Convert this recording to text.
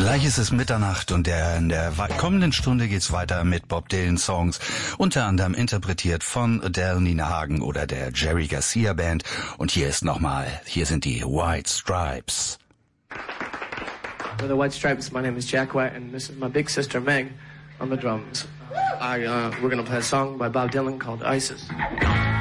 Gleich ist es Mitternacht und in der kommenden Stunde geht's weiter mit Bob Dylan Songs, unter anderem interpretiert von Adele, Nina Hagen oder der Jerry Garcia Band. Und hier sind die White Stripes. For the White Stripes, my name is Jack White and this is my big sister Meg on the drums. We're gonna play a song by Bob Dylan called Isis.